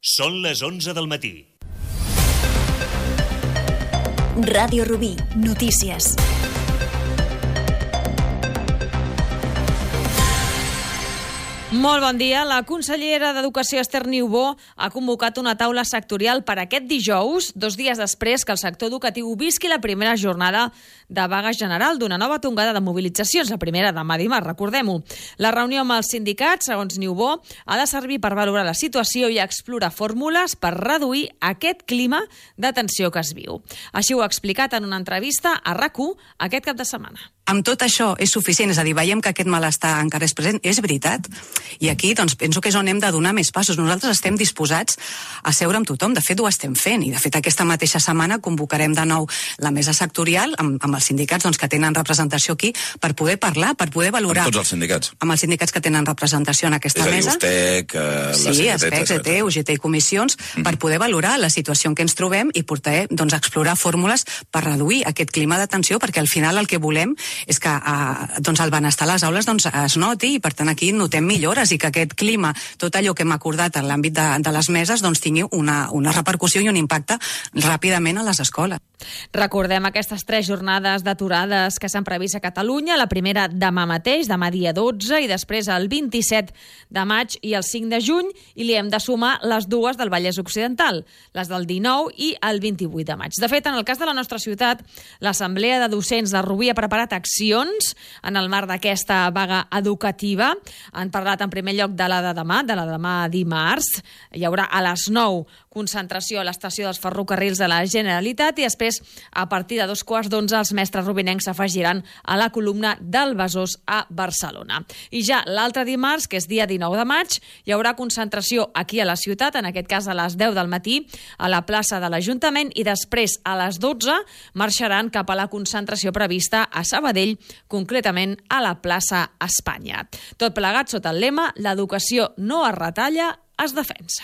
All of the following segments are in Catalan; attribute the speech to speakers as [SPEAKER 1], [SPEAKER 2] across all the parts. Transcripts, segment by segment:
[SPEAKER 1] Són les 11 del matí.
[SPEAKER 2] Ràdio Rubí, notícies.
[SPEAKER 3] Molt bon dia. La consellera d'Educació, Esther Niubó, ha convocat una taula sectorial per aquest dijous, 2 dies després que el sector educatiu visqui la primera jornada de vaga general d'una nova tongada de mobilitzacions, la primera demà dimarts, recordem-ho. La reunió amb els sindicats, segons Niubó, ha de servir per valorar la situació i explorar fórmules per reduir aquest clima de tensió que es viu. Així ho ha explicat en una entrevista a RAC1 aquest cap de setmana.
[SPEAKER 4] Amb tot això és suficient, és a dir, veiem que aquest malestar encara és present, és veritat. I aquí, doncs, penso que és on hem de donar més passos. Nosaltres estem disposats a seure amb tothom, de fet ho estem fent, i de fet aquesta mateixa setmana convocarem de nou la mesa sectorial amb els sindicats doncs, que tenen representació aquí per poder parlar, per poder valorar...
[SPEAKER 5] Amb tots els sindicats?
[SPEAKER 4] Amb els sindicats que tenen representació en aquesta mesa.
[SPEAKER 5] És a dir, USTEC,
[SPEAKER 4] sí, ASPEC, CT, UGT i comissions, per poder valorar la situació en què ens trobem i poder doncs, explorar fórmules per reduir aquest clima de tensió, perquè al final el que volem és que doncs el benestar a les aules doncs, es noti i per tant aquí notem millores i que aquest clima, tot allò que hem acordat en l'àmbit de les meses doncs tingui una repercussió i un impacte ràpidament a les escoles.
[SPEAKER 3] Recordem aquestes 3 jornades d'aturades que s'han previst a Catalunya, la primera demà mateix, demà dia 12 i després el 27 de maig i el 5 de juny i li hem de sumar les 2 del Vallès Occidental, les del 19 i el 28 de maig. De fet, en el cas de la nostra ciutat, l'Assemblea de Docents de Rubí ha preparat accions en el marc d'aquesta vaga educativa. Han parlat en primer lloc de la de demà dimarts. Hi haurà a les 9 concentració a l'estació dels ferrocarrils de la Generalitat i després, a partir de 2:15, els mestres rubinencs s'afegiran a la columna del Besòs a Barcelona. I ja l'altre dimarts, que és dia 19 de maig, hi haurà concentració aquí a la ciutat, en aquest cas a les 10 del matí, a la plaça de l'Ajuntament, i després a les 12 marxaran cap a la concentració prevista a Sabadell, concretament a la plaça Espanya. Tot plegat sota el lema «L'educació no es retalla, es defensa».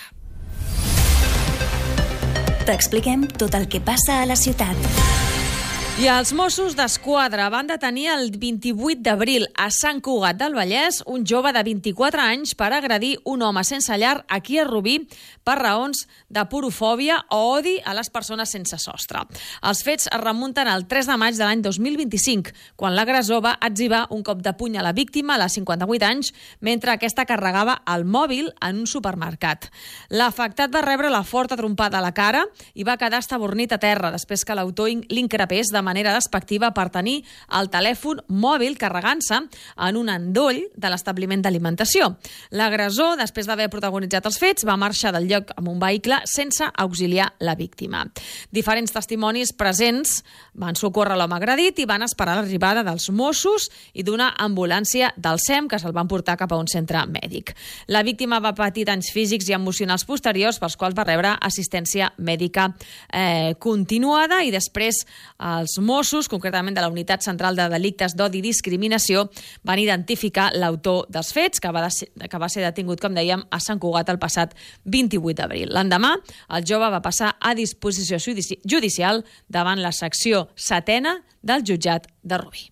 [SPEAKER 2] T'expliquem tot el que passa a la ciutat.
[SPEAKER 3] I els Mossos d'Esquadra van detenir el 28 d'abril a Sant Cugat del Vallès un jove de 24 anys per agredir un home sense llar aquí a Rubí per raons de purofòbia o odi a les persones sense sostre. Els fets es remunten al 3 de maig de l'any 2025, quan l'agressor va etzibar un cop de puny a la víctima, a les 58 anys, mentre aquesta carregava el mòbil en un supermercat. L'afectat va rebre la forta trompada a la cara i va quedar estabornit a terra després que l'autor l'increpés de manera despectiva per tenir el telèfon mòbil carregant-se en un endoll de l'establiment d'alimentació. L'agressor, després d'haver protagonitzat els fets, va marxar del lloc amb un vehicle sense auxiliar la víctima. Diferents testimonis presents van socórrer l'home agredit i van esperar l'arribada dels Mossos i d'una ambulància del SEM que se'l van portar cap a un centre mèdic. La víctima va patir danys físics i emocionals posteriors pels quals va rebre assistència mèdica continuada i després els Mossos, concretament de la Unitat Central de Delictes d'Odi i Discriminació, van identificar l'autor dels fets, que va ser detingut, com dèiem, a Sant Cugat el passat 28 d'abril. L'endemà, el jove va passar a disposició judicial davant la secció 7ª del jutjat de Rubí.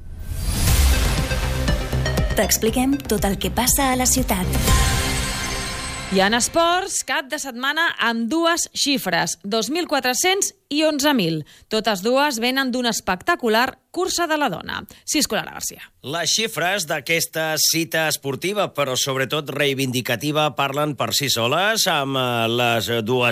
[SPEAKER 2] T'expliquem tot el que passa a la ciutat.
[SPEAKER 3] I en esports, cap de setmana amb 2 xifres, 2.400 i 11.000. Totes dues venen d'una espectacular cursa de la dona. Cisco Lara Garcia.
[SPEAKER 6] Les xifres d'aquesta cita esportiva, però sobretot reivindicativa, parlen per si soles, amb les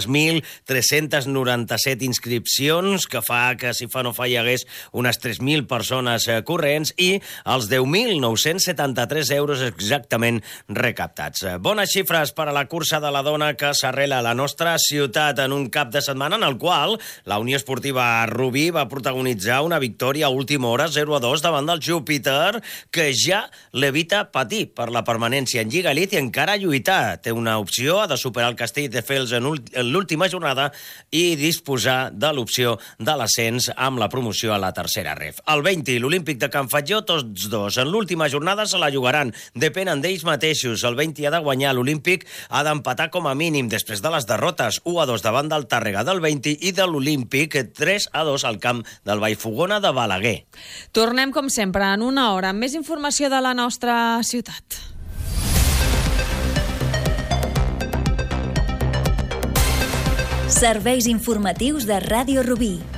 [SPEAKER 6] 2.397 inscripcions, que fa que, si fa no fa, hi hagués unes 3.000 persones corrents i els 10.973 euros exactament recaptats. Bones xifres per a la cursa de la dona que s'arrela a la nostra ciutat en un cap de setmana en el qual la Unió Esportiva Rubí va protagonitzar una victòria a última hora 0-2 davant del Júpiter, que ja l'evita patir per la permanència en Lliga Elite i encara lluitar. Té una opció, ha de superar el Castelldefels en l'última jornada i disposar de l'opció de l'ascens amb la promoció a la tercera ref. El 20 i l'Olímpic de Can Fatjó, tots dos. En l'última jornada se la jugaran. Depenen d'ells mateixos. El 20 ha de guanyar, l'Olímpic ha d'empatar com a mínim després de les derrotes 1-2 davant del Tàrrega del 20 i de l'Olímpic 3-2 al camp del Vallfogona de Balaguer.
[SPEAKER 3] Tornem, com sempre, en una hora amb més informació de la nostra ciutat.
[SPEAKER 2] Serveis informatius de Ràdio Rubí.